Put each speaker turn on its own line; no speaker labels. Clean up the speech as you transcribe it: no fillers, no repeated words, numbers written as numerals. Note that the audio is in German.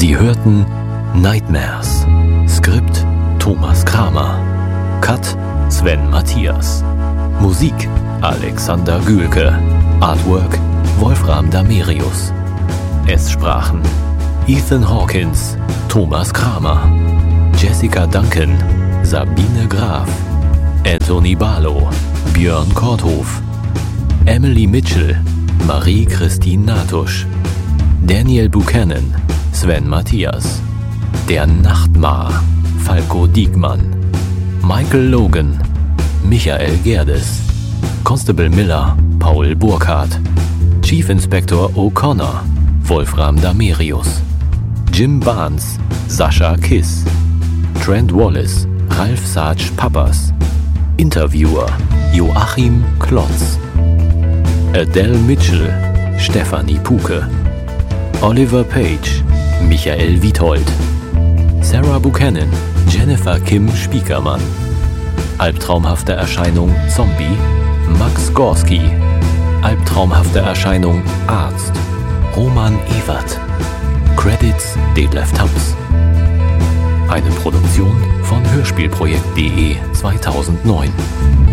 Sie hörten Nightmares. Skript Thomas Kramer. Cut Sven Matthias. Musik Alexander Gülke. Artwork Wolfram Damerius. Es sprachen Ethan Hawkins, Thomas Kramer, Jessica Duncan, Sabine Graf, Anthony Barlow, Björn Korthof, Emily Mitchell, Marie-Christine Natusch, Daniel Buchanan, Sven Matthias, Der Nachtmar, Falco Diekmann, Michael Logan, Michael Gerdes, Constable Miller, Paul Burkhardt, Chief Inspector O'Connor, Wolfram Damerius, Jim Barnes, Sascha Kiss, Trent Wallace, Ralf Sarge Pappas, Interviewer Joachim Klotz, Adele Mitchell, Stefanie Puke, Oliver Page, Michael Withold, Sarah Buchanan, Jennifer Kim Spiekermann, Albtraumhafte Erscheinung Zombie, Max Gorski, Albtraumhafte Erscheinung Arzt, Roman Ewert, Credits Detlef Tams. Eine Produktion von Hörspielprojekt.de 2009.